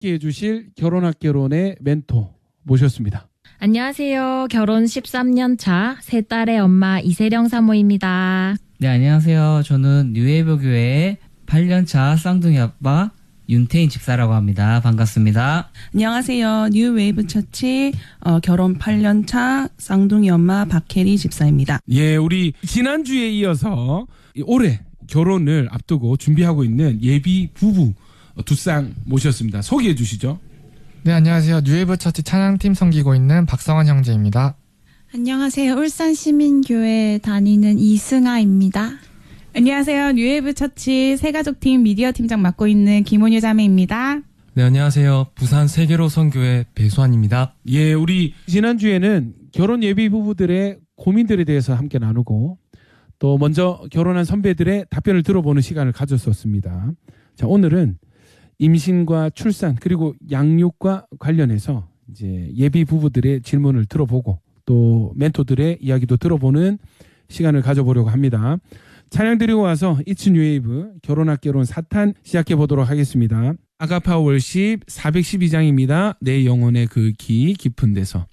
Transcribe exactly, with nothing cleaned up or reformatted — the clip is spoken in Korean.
함께 해주실 결혼학개론의 멘토 모셨습니다. 안녕하세요. 결혼 십삼 년 차 세 딸의 엄마 이세령 사모입니다. 네, 안녕하세요. 저는 뉴웨이브 교회의 팔 년 차 쌍둥이 아빠 윤태인 집사라고 합니다. 반갑습니다. 안녕하세요. 뉴웨이브 처치 어, 결혼 팔 년 차 쌍둥이 엄마 박혜리 집사입니다. 예, 우리 지난주에 이어서 올해 결혼을 앞두고 준비하고 있는 예비 부부 두 쌍 모셨습니다. 소개해 주시죠. 네, 안녕하세요. 뉴웨이브 처치 찬양팀 섬기고 있는 박성환 형제입니다. 안녕하세요. 울산시민교회 다니는 이승아입니다. 안녕하세요. 뉴웨이브 처치 새가족팀 미디어 팀장 맡고 있는 김원유 자매입니다. 네, 안녕하세요. 부산 세계로 선교회 배수환입니다. 예, 우리 지난주에는 결혼 예비 부부들의 고민들에 대해서 함께 나누고 또 먼저 결혼한 선배들의 답변을 들어보는 시간을 가졌었습니다. 자, 오늘은 임신과 출산 그리고 양육과 관련해서 이제 예비 부부들의 질문을 들어보고 또 멘토들의 이야기도 들어보는 시간을 가져보려고 합니다. 찬양 드리고 와서 It's New Wave 결혼학개론 사 탄 시작해 보도록 하겠습니다. 아가파 월십 사백십이 장입니다. 내 영혼의 그 기 깊은 데서.